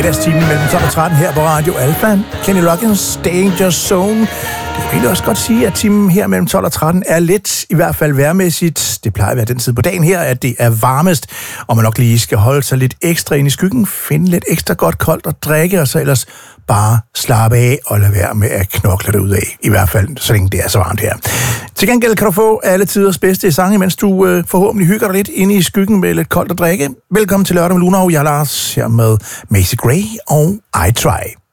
Fredagstimen mellem 12 og 13 her på Radio Alfa. Kenny Loggins, Danger Zone. Det kan egentlig også godt sige, at timen her mellem 12 og 13 er lidt, i hvert fald vejrmæssigt. Det plejer at være den tid på dagen her, at det er varmest, og man nok lige skal holde sig lidt ekstra ind i skyggen, finde lidt ekstra godt koldt at drikke, og så ellers bare slappe af og lade være med at knokle derudad. I hvert fald, så længe det er så varmt her. Til gengæld kan du få alle tiders bedste sange, mens du forhåbentlig hygger dig lidt inde i skyggen med lidt koldt at drikke. Velkommen til Lørdag med Luna og jeg, Lars, her med Macy Gray og I Try.